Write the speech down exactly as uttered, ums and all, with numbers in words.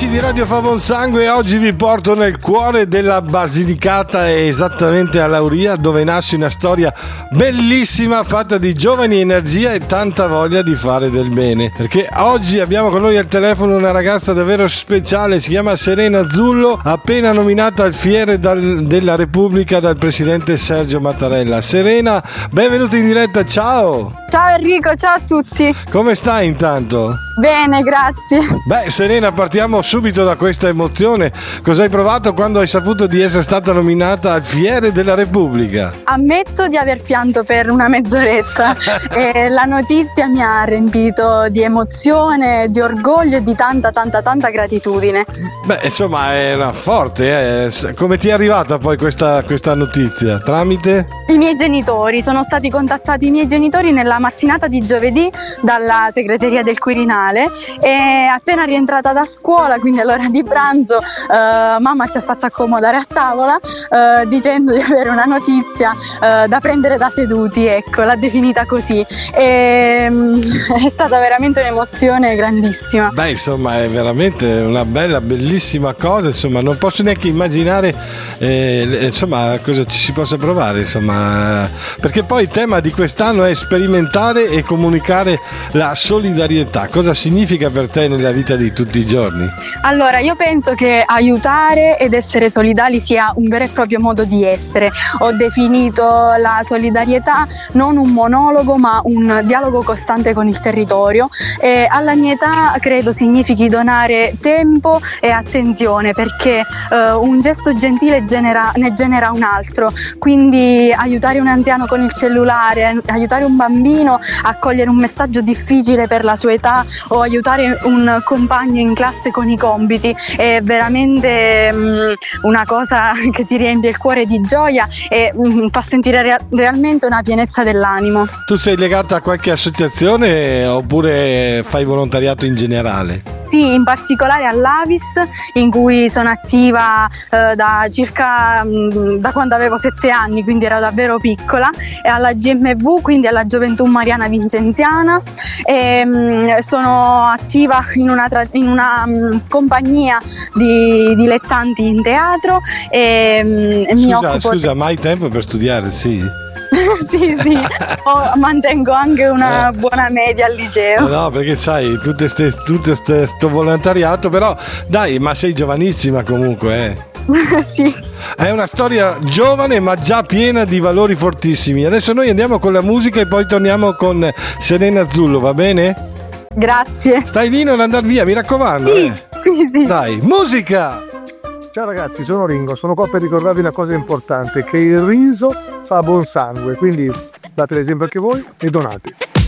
Amici di Radio Fa Buon Sangue, oggi vi porto nel cuore della Basilicata, esattamente a Lauria, dove nasce una storia bellissima fatta di giovani energia e tanta voglia di fare del bene. Perché oggi abbiamo con noi al telefono una ragazza davvero speciale, si chiama Serena Zullo, appena nominata alfiere dal, della Repubblica dal presidente Sergio Mattarella. Serena, benvenuta in diretta, ciao! Ciao Enrico, ciao a tutti! Come stai intanto? Bene, grazie. Beh, Serena, partiamo subito da questa emozione. Cosa hai provato quando hai saputo di essere stata nominata alfiere della Repubblica? Ammetto di aver pianto per una mezz'oretta e la notizia mi ha riempito di emozione, di orgoglio e di tanta tanta tanta gratitudine. Beh, insomma, è una forte, eh. Come ti è arrivata poi questa, questa notizia? Tramite? I miei genitori, sono stati contattati i miei genitori nella mattinata di giovedì dalla segreteria del Quirinale e appena rientrata da scuola, quindi all'ora di pranzo, eh, mamma ci ha fatto accomodare a tavola eh, dicendo di avere una notizia eh, da prendere da seduti, ecco, l'ha definita così e mm, è stata veramente un'emozione grandissima. Beh, insomma, è veramente una bella, bellissima cosa, insomma, non posso neanche immaginare eh, insomma cosa ci si possa provare, insomma, perché poi il tema di quest'anno è sperimentare e comunicare la solidarietà. Cosa significa per te nella vita di tutti i giorni? Allora, io penso che aiutare ed essere solidali sia un vero e proprio modo di essere. Ho definito la solidarietà non un monologo ma un dialogo costante con il territorio e alla mia età credo significhi donare tempo e attenzione, perché eh, un gesto gentile genera, ne genera un altro, quindi aiutare un anziano con il cellulare, aiutare un bambino a cogliere un messaggio difficile per la sua età o aiutare un compagno in classe con i compiti è veramente um, una cosa che ti riempie il cuore di gioia e um, fa sentire rea- realmente una pienezza dell'animo. Tu sei legata a qualche associazione oppure fai volontariato in generale? Sì, in particolare all'Avis, in cui sono attiva eh, da circa mh, da quando avevo sette anni, quindi ero davvero piccola, e alla G M V, quindi alla Gioventù Mariana Vincenziana, e mh, sono attiva in una, tra- in una mh, compagnia di dilettanti in teatro e, mh, e mi scusa, occupo... Scusa, ma hai tempo per studiare? Sì. sì, sì, oh, mantengo anche una buona media al liceo. No, perché sai, tutto questo volontariato, però dai, ma sei giovanissima comunque, eh. Sì. È una storia giovane ma già piena di valori fortissimi. Adesso noi andiamo con la musica e poi torniamo con Serena Zullo, va bene? Grazie. Stai lì, non andar via, mi raccomando. Sì, eh. sì, sì. Dai, musica! Ciao ragazzi, sono Ringo, sono qua per ricordarvi una cosa importante, che il riso fa buon sangue, quindi date l'esempio anche voi e donate.